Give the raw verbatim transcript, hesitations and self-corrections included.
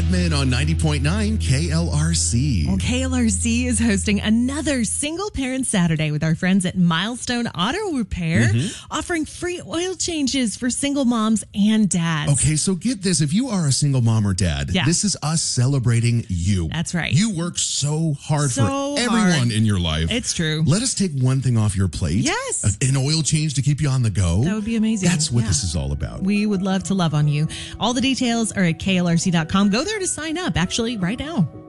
Chapman on ninety point nine K L R C. Well, K L R C is hosting another Single Parent Saturday with our friends at Milestone Auto Repair, mm-hmm. offering free oil changes for single moms and dads. Okay, so get this. If you are a single mom or dad, yeah. this is us celebrating you. That's right. You work so hard so for everyone hard. in your life. It's true. Let us take one thing off your plate. Yes. An oil change to keep you on the go. That would be amazing. That's what yeah. this is all about. We would love to love on you. All the details are at K L R C dot com. Go there to sign up, actually, right now.